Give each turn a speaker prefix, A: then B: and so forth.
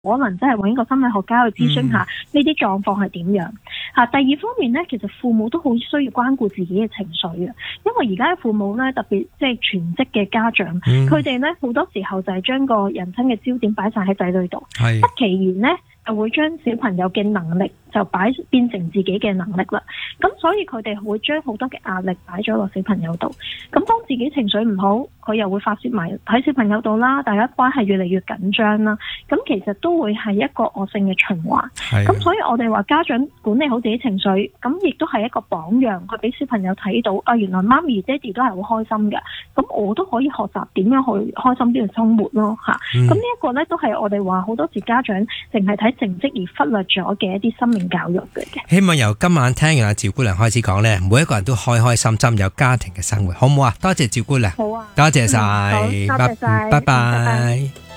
A: 可能真係揾個心理學家去諮詢下呢啲狀況係點樣。第二方面咧，其實父母都好需要關顧自己嘅情緒嘅，因為而家嘅父母咧，特別即係全職嘅家長，佢哋咧好多時候就係將個人生嘅焦點擺晒喺仔女度，不其然咧就會將小朋友嘅能力就變成自己嘅能力啦。咁所以佢哋會將好多嘅壓力擺咗落小朋友度。咁當自己情緒唔好，佢又會發泄埋喺小朋友度啦，大家關係越嚟越緊張啦。咁其實都會係一個惡性嘅循環。咁所以我哋話家長管理好自己情緒，咁亦都係一個榜樣，佢俾小朋友睇到啊，原來媽咪爹哋都係好開心嘅。咁我都可以學習點樣去開心啲去生活咯嚇。咁呢一個咧都係我哋話好多時家長淨係睇成績而忽略咗嘅一啲生命教育嚟嘅。希
B: 望由今晚聽完阿趙姑娘開始講咧，每一個人都開開心心有家庭嘅生活，好唔好啊？多謝趙姑娘。
A: 好啊，
B: 多謝晒，
A: 多謝晒，
B: 拜拜。